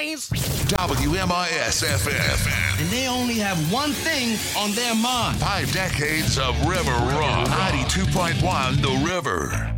days? WMIS FM. And they only have one thing on their mind. 5 decades of River Rock. 92.1 The River.